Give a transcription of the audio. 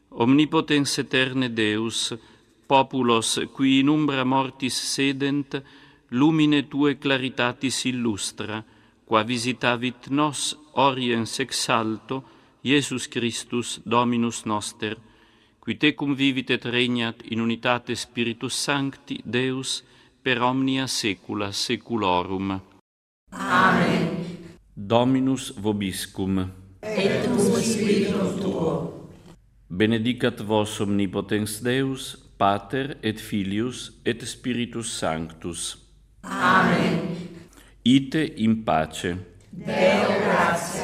Omnipotens eterne Deus, populos qui in umbra mortis sedent, lumine Tue claritatis illustra, qua visitavit nos oriens ex alto, Iesus Christus Dominus noster, qui Tecum vivit et regnat in unitate Spiritus Sancti, Deus, per omnia saecula saeculorum. Amen. Dominus vobiscum. Et cum spiritum tuo. Benedicat vos omnipotens Deus, Pater et Filius et Spiritus Sanctus. Amen. Ite in pace. Deo gratia.